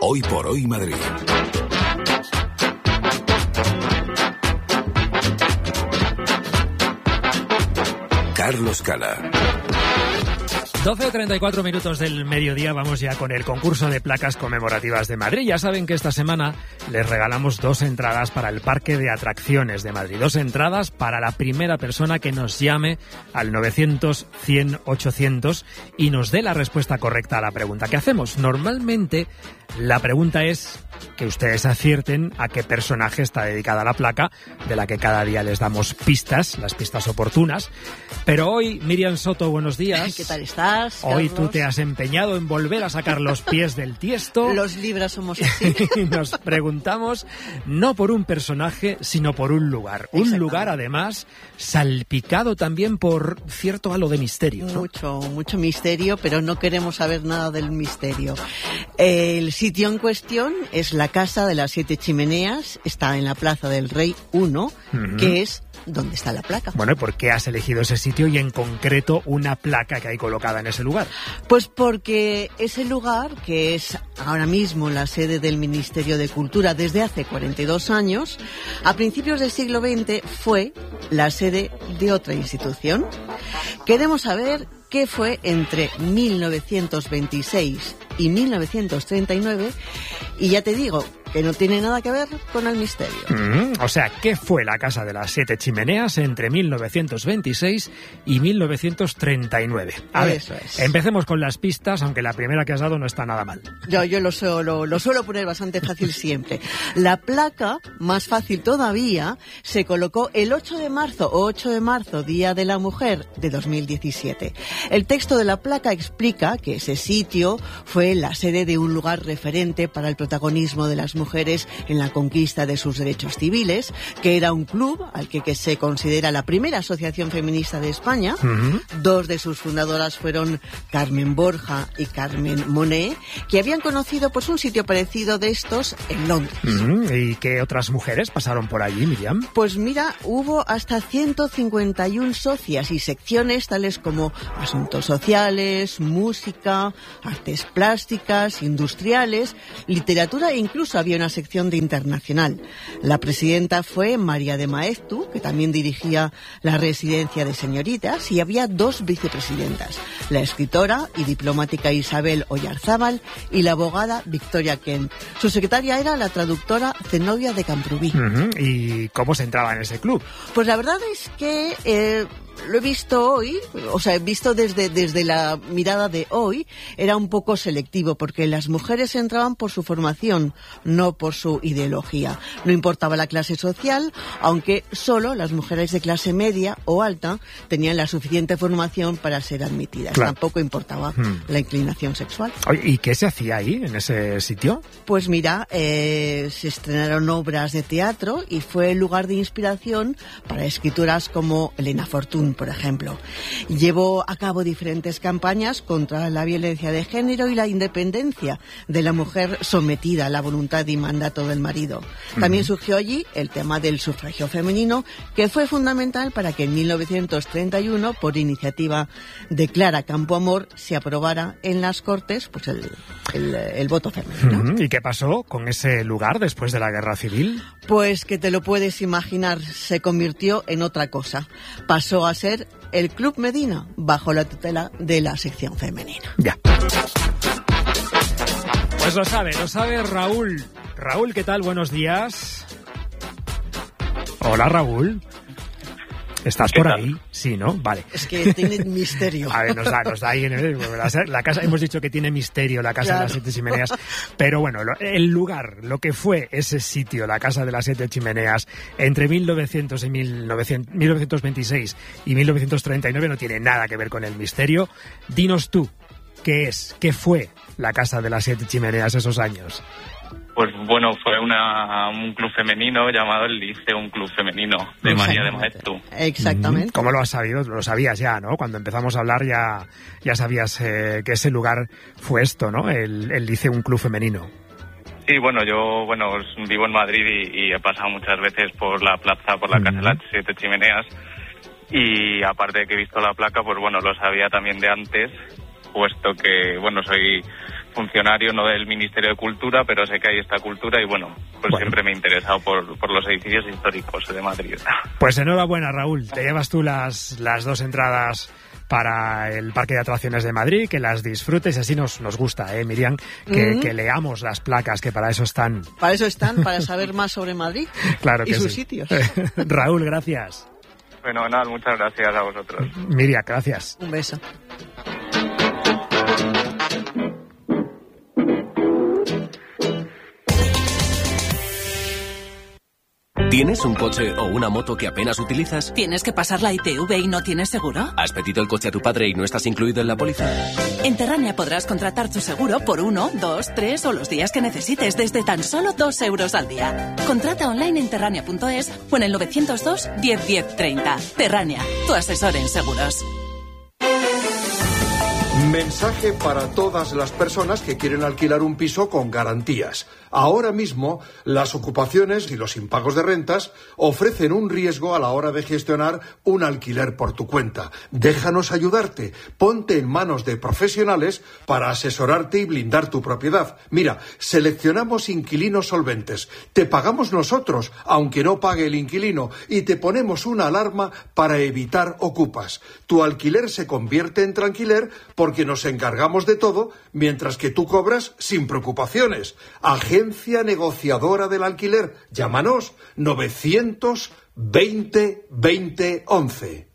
Hoy por hoy Madrid. Carlos Cala. 12:34 minutos del mediodía, vamos ya con el concurso de placas conmemorativas de Madrid. Ya saben que esta semana les regalamos 2 entradas para el Parque de Atracciones de Madrid. 2 entradas para la primera persona que nos llame al 900-100-800 y nos dé la respuesta correcta a la pregunta que hacemos. Normalmente la pregunta es que ustedes acierten a qué personaje está dedicada la placa, de la que cada día les damos pistas, las pistas oportunas. Pero hoy, Miriam Soto, buenos días. ¿Qué tal estás, Hoy Carlos? Tú te has empeñado en volver a sacar los pies del tiesto. Los libras somos así. Y nos preguntamos no por un personaje, sino por un lugar. Un lugar, además, salpicado también por cierto halo de misterio, ¿no? Mucho misterio, pero no queremos saber nada del misterio. El sitio en cuestión es la Casa de las 7 Chimeneas. Está en la Plaza del Rey 1, que es donde está la placa. Bueno, ¿y por qué has elegido ese sitio y en concreto una placa que hay colocada en ese lugar? Pues porque ese lugar, que es ahora mismo la sede del Ministerio de Cultura desde hace 42 años, a principios del siglo XX fue la sede de otra institución. Queremos saber qué fue entre 1926 y 1939, y ya te digo que no tiene nada que ver con el misterio. O sea, ¿qué fue la Casa de las 7 Chimeneas entre 1926 y 1939? A ver, empecemos con las pistas, aunque la primera que has dado no está nada mal. Yo lo suelo poner bastante fácil siempre. La placa, más fácil todavía, se colocó el 8 de marzo, Día de la Mujer de 2017. El texto de la placa explica que ese sitio fue la sede de un lugar referente para el protagonismo de las mujeres en la conquista de sus derechos civiles, que era un club al que se considera la primera asociación feminista de España. 2 de sus fundadoras fueron Carmen Borja y Carmen Monet, que habían conocido pues un sitio parecido de estos en Londres. ¿Y qué otras mujeres pasaron por allí, Miriam? Pues mira, hubo hasta 151 socias y secciones tales como asuntos sociales, música, artes plásticas, industriales, literatura e incluso había una sección de internacional. La presidenta fue María de Maeztu, que también dirigía la residencia de señoritas, y había 2 vicepresidentas, la escritora y diplomática Isabel Oyarzábal y la abogada Victoria Kent. Su secretaria era la traductora Zenobia de Camprubí. ¿Y cómo se entraba en ese club? Pues la verdad es que lo he visto hoy, o sea, he visto desde la mirada de hoy, era un poco selectivo, porque las mujeres entraban por su formación, no por su ideología. No importaba la clase social, aunque solo las mujeres de clase media o alta tenían la suficiente formación para ser admitidas. Claro. Tampoco importaba la inclinación sexual. ¿Y qué se hacía ahí, en ese sitio? Pues mira, se estrenaron obras de teatro y fue el lugar de inspiración para escritoras como Elena Fortún, por ejemplo. Llevó a cabo diferentes campañas contra la violencia de género y la independencia de la mujer sometida a la voluntad y mandato del marido. También surgió allí el tema del sufragio femenino, que fue fundamental para que en 1931, por iniciativa de Clara Campoamor, se aprobara en las Cortes pues el voto femenino. ¿Y qué pasó con ese lugar después de la Guerra Civil? Pues que te lo puedes imaginar, se convirtió en otra cosa. Pasó a ser el Club Medina, bajo la tutela de la sección femenina. Ya. Pues lo sabe Raúl. Raúl, ¿qué tal? Buenos días. Hola, Raúl. ¿Estás por ahí? Sí, ¿no? Vale. Es que tiene misterio. A ver, nos da ahí en la casa. Hemos dicho que tiene misterio la Casa de las 7 Chimeneas. Pero bueno, el lugar, lo que fue ese sitio, la Casa de las 7 Chimeneas, entre 1926 y 1939 no tiene nada que ver con el misterio. Dinos tú, ¿qué fue la Casa de las 7 Chimeneas esos años? Pues bueno, fue un club femenino llamado el Liceo, un club femenino de María de Maeztu. Exactamente. ¿Cómo lo has sabido? Lo sabías ya, ¿no? Cuando empezamos a hablar ya sabías que ese lugar fue esto, ¿no? El Liceo, un club femenino. Sí, bueno, yo vivo en Madrid y he pasado muchas veces por la plaza, por la Casa de las 7 Chimeneas, y aparte de que he visto la placa, pues bueno, lo sabía también de antes, puesto que, bueno, soy funcionario no del Ministerio de Cultura, pero sé que hay esta cultura y bueno, siempre me he interesado por los edificios históricos de Madrid. Pues enhorabuena, Raúl, te llevas tú las 2 entradas para el Parque de Atracciones de Madrid, que las disfrutes, así nos gusta, Miriam, que leamos las placas, que para eso están. Para eso están, para saber más sobre Madrid claro que y sus sí. sitios. Raúl, gracias. Bueno, nada, muchas gracias a vosotros. Miriam, gracias. Un beso. ¿Tienes un coche o una moto que apenas utilizas? ¿Tienes que pasar la ITV y no tienes seguro? ¿Has pedido el coche a tu padre y no estás incluido en la póliza? En Terrania podrás contratar tu seguro por 1, 2, 3 o los días que necesites desde tan solo 2 euros al día. Contrata online en terrania.es o en el 902 10 10 30. Terrania, tu asesor en seguros. Mensaje para todas las personas que quieren alquilar un piso con garantías. Ahora mismo, las ocupaciones y los impagos de rentas ofrecen un riesgo a la hora de gestionar un alquiler por tu cuenta. Déjanos ayudarte. Ponte en manos de profesionales para asesorarte y blindar tu propiedad. Mira, seleccionamos inquilinos solventes. Te pagamos nosotros, aunque no pague el inquilino, y te ponemos una alarma para evitar ocupas. Tu alquiler se convierte en tranquiler porque nos encargamos de todo, mientras que tú cobras sin preocupaciones. Agencia negociadora del alquiler. Llámanos 920 20 11.